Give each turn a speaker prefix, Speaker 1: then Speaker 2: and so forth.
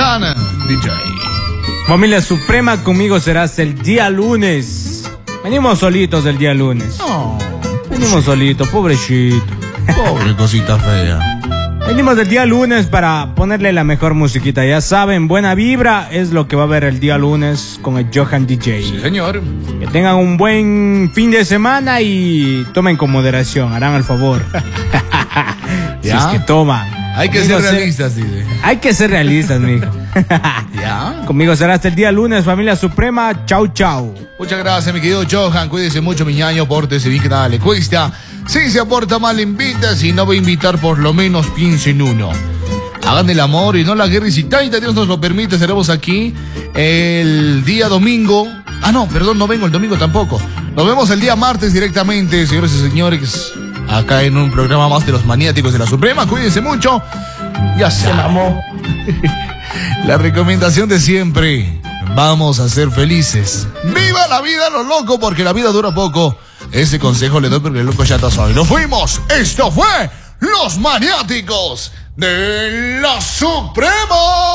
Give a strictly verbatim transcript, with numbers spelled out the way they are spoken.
Speaker 1: Johan D J.
Speaker 2: Familia Suprema, conmigo será hasta el día lunes. Venimos solitos el día lunes.
Speaker 1: No,
Speaker 2: Venimos solitos, pobrecito.
Speaker 1: pobre cosita fea.
Speaker 2: Venimos el día lunes para ponerle la mejor musiquita. Ya saben, buena vibra es lo que va a haber el día lunes con el Johan D J.
Speaker 1: Sí, señor.
Speaker 2: Que tengan un buen fin de semana y tomen con moderación, harán el favor. Si
Speaker 1: ¿Ya?
Speaker 2: es que toman.
Speaker 1: Hay que
Speaker 2: Conmigo
Speaker 1: ser
Speaker 2: se-
Speaker 1: realistas, dice.
Speaker 2: Hay que ser realistas, mijo.
Speaker 1: ¿Ya?
Speaker 2: Conmigo será hasta el día lunes, familia Suprema. Chau, chau.
Speaker 1: Muchas gracias, mi querido Johan. Cuídese mucho, mi ñaño. Pórtese bien, que nada le cuesta. Si se aporta mal, invita. Si no va a invitar, por lo menos piense en uno. Hagan el amor y no la guerra. Y si Taita Dios nos lo permite, estaremos aquí el día domingo. Ah, no, perdón, no vengo el domingo tampoco. Nos vemos el día martes directamente, señores y señores. Acá en un programa más de los maniáticos de la Suprema. Cuídense mucho. Ya se mamó. La recomendación de siempre. Vamos a ser felices. ¡Viva la vida, lo loco! Porque la vida dura poco. Ese consejo le doy porque el loco ya está suave. ¡Nos fuimos! Esto fue Los Maniáticos de la Suprema.